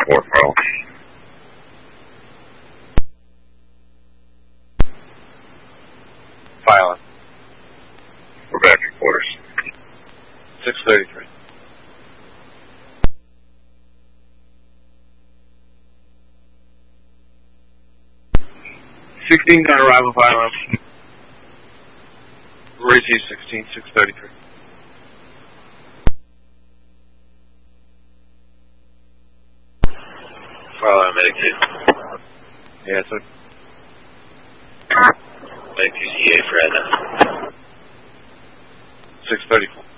report, Carl. File. We're back in quarters. 633. $16 on arrival, file. Receive 16, 633. File on medic 2. Yes, sir. Medic 2 CA for Edna. 634.